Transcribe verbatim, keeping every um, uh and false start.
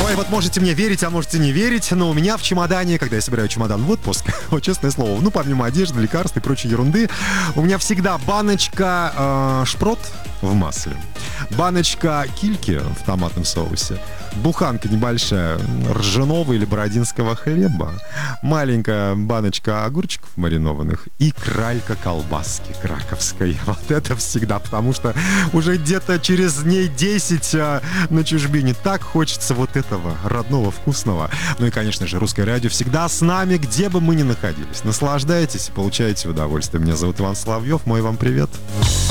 Ой, вот можете мне верить, а можете не верить, но у меня в чемодане, когда я собираю чемодан в отпуск, вот честное слово, ну, помимо одежды, лекарств и прочей ерунды, у меня всегда баночка э, шпрот в масле, баночка кильки в томатном соусе, буханка небольшая ржаного или бородинского хлеба, маленькая баночка огурчиков маринованных и кралька колбаски краковской. Вот это всегда, потому что уже где-то через дней десять а, на чужбине так хочется вот этого родного, вкусного. Ну и, конечно же, Русское радио всегда с нами, где бы мы ни находились. Наслаждайтесь и получайте удовольствие. Меня зовут Иван Соловьев. Мой вам привет.